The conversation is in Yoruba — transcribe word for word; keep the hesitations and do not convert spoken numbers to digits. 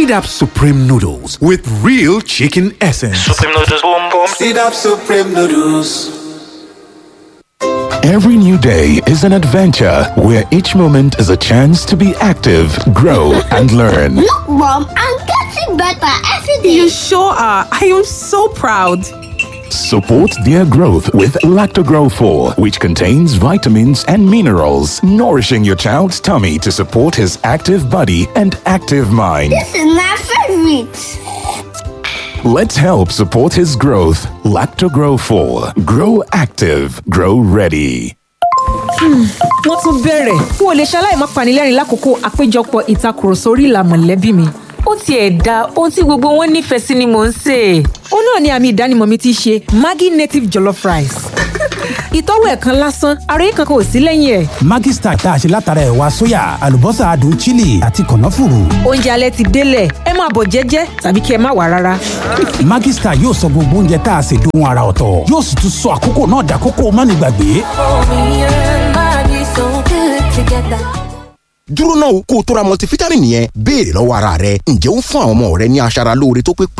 Seed Up Supreme Noodles with real chicken essence. Supreme Noodles, boom boom. Seed Up Supreme Noodles. Every new day is an adventure where each moment is a chance to be active, grow, and learn. Look, Mom, I'm getting better every day. You sure are. I am so proud. Support their growth with Lactogrow four, which contains vitamins and minerals, nourishing your child's tummy to support his active body and active mind. This is my favorite. Let's help support his growth. Lactogrow four. Grow active. Grow ready. Wọ́n tún bẹ̀rẹ̀. N ò lè ṣaláì má panilẹ́rìn lákòókò àpéjọpọ̀ ìtakùrọ̀sọ orí ìlà mọ̀lẹ́bí mi. Ó tiẹ̀ da ohun tí gbogbo wọn nífẹ̀ẹ́ sí ni mò ń sè. Ó náà ni àmì ìdánimọ̀ mi ti ṣe Maggi native jollof rice. Ìtọ́wò ẹ̀kan lásán, ara yìí kankan ò sí lẹ́yìn ẹ̀. Maggi Star tá a ṣe látara ẹ̀wà sóyà, àlùbọ́sà adùn chili àti kànáfùrù. Oúnjẹ alẹ́ ti délẹ̀, ẹ máa bọ̀ jẹ́jẹ́ tàbí kí ẹ má wá rárá. Maggi Star yóò sọ gbogbo oúnjẹ tá a ṣe dohun ara ọ̀tọ̀. Yóò sì tún sọ àkókò náà dàkókò mánigbàgbé. Dúró náà kó o tó ra multivitamin yẹn béèrè lọ́wọ́ ara rẹ ǹjẹ́ ó ń fún àwọn ọmọ rẹ ní aṣara lóore tó pé